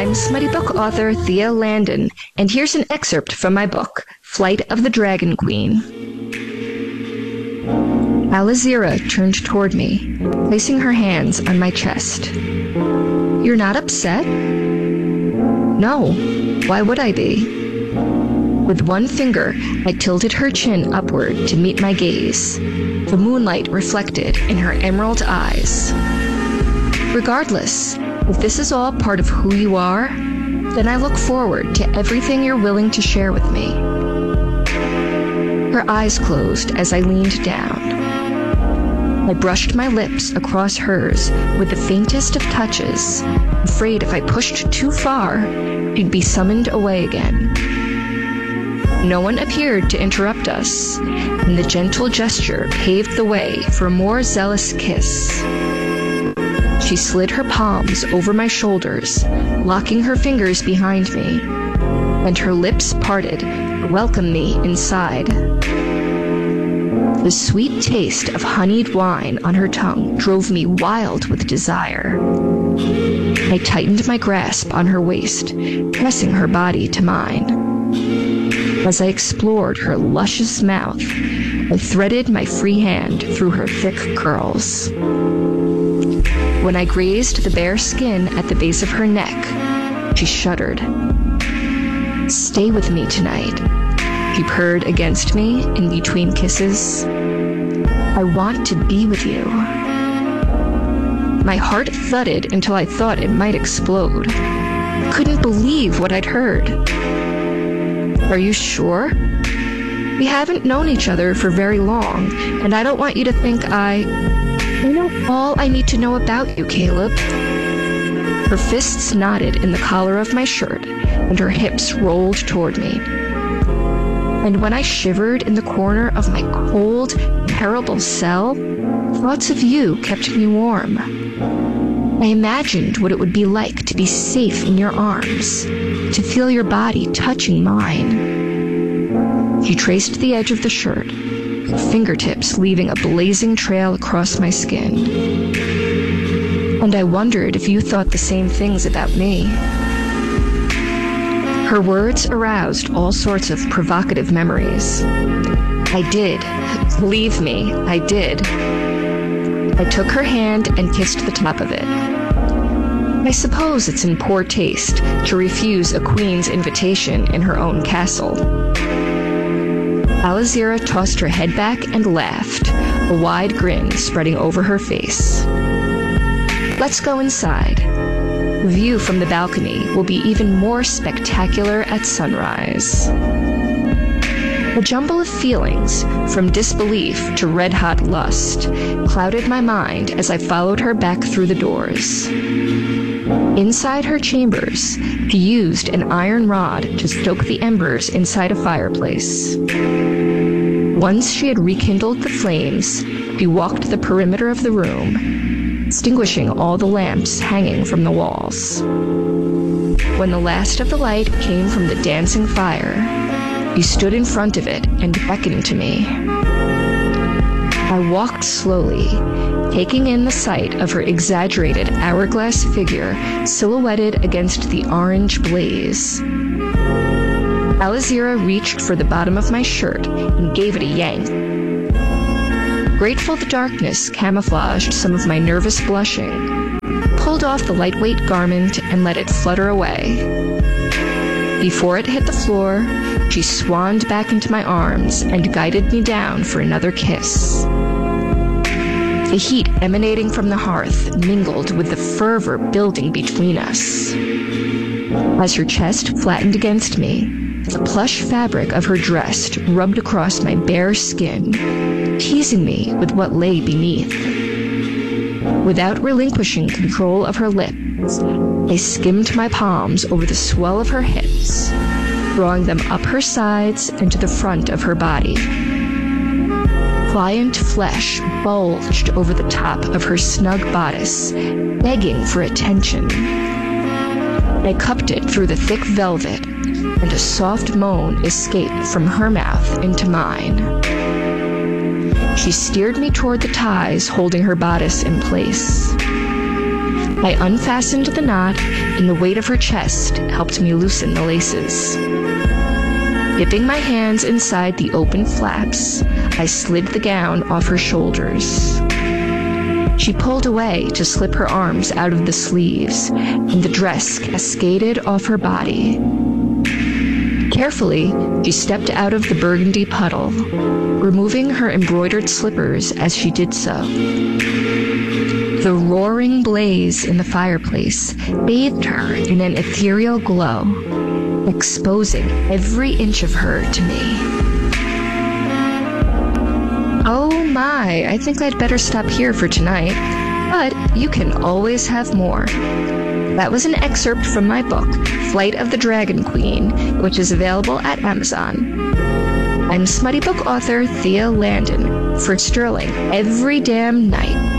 I'm Smutty Book author Thea Landon, and here's an excerpt from my book, Flight of the Dragon Queen. Alazira turned toward me, placing her hands on my chest. You're not upset? No, why would I be? With one finger, I tilted her chin upward to meet my gaze, the moonlight reflected in her emerald eyes. Regardless, if this is all part of who you are, then I look forward to everything you're willing to share with me. Her eyes closed as I leaned down. I brushed my lips across hers with the faintest of touches, afraid if I pushed too far, she'd be summoned away again. No one appeared to interrupt us, and the gentle gesture paved the way for a more zealous kiss. She slid her palms over my shoulders, locking her fingers behind me, and her lips parted to welcome me inside. The sweet taste of honeyed wine on her tongue drove me wild with desire. I tightened my grasp on her waist, pressing her body to mine. As I explored her luscious mouth, I threaded my free hand through her thick curls. When I grazed the bare skin at the base of her neck, she shuddered. Stay with me tonight, she purred against me in between kisses. I want to be with you. My heart thudded until I thought it might explode. I couldn't believe what I'd heard. Are you sure? We haven't known each other for very long, and I don't want you to think I know all I need to know about you, Caleb. Her fists knotted in the collar of my shirt, and her hips rolled toward me. And when I shivered in the corner of my cold, terrible cell, thoughts of you kept me warm. I imagined what it would be like to be safe in your arms, to feel your body touching mine. She traced the edge of the shirt, her fingertips leaving a blazing trail across my skin. And I wondered if you thought the same things about me. Her words aroused all sorts of provocative memories. I did. Believe me, I did. I took her hand and kissed the top of it. I suppose it's in poor taste to refuse a queen's invitation in her own castle. Alazira tossed her head back and laughed, a wide grin spreading over her face. Let's go inside. The view from the balcony will be even more spectacular at sunrise. A jumble of feelings, from disbelief to red-hot lust, clouded my mind as I followed her back through the doors. Inside her chambers, she used an iron rod to stoke the embers inside a fireplace. Once she had rekindled the flames, she walked the perimeter of the room, extinguishing all the lamps hanging from the walls. When the last of the light came from the dancing fire, she stood in front of it and beckoned to me. I walked slowly, taking in the sight of her exaggerated hourglass figure silhouetted against the orange blaze. Alazira reached for the bottom of my shirt and gave it a yank. Grateful the darkness camouflaged some of my nervous blushing, pulled off the lightweight garment and let it flutter away. Before it hit the floor, she swanned back into my arms and guided me down for another kiss. The heat emanating from the hearth mingled with the fervor building between us. As her chest flattened against me, the plush fabric of her dress rubbed across my bare skin, teasing me with what lay beneath. Without relinquishing control of her lips, I skimmed my palms over the swell of her hips, drawing them up her sides and to the front of her body. Pliant flesh bulged over the top of her snug bodice, begging for attention. I cupped it through the thick velvet, and a soft moan escaped from her mouth into mine. She steered me toward the ties holding her bodice in place. I unfastened the knot, and the weight of her chest helped me loosen the laces. Dipping my hands inside the open flaps, I slid the gown off her shoulders. She pulled away to slip her arms out of the sleeves, and the dress cascaded off her body. Carefully, she stepped out of the burgundy puddle, removing her embroidered slippers as she did so. The roaring blaze in the fireplace bathed her in an ethereal glow, exposing every inch of her to me. Oh my, I think I'd better stop here for tonight, but you can always have more. That was an excerpt from my book, Flight of the Dragon Queen, which is available at Amazon. I'm smutty book author Thea Landon for Sterling every damn night.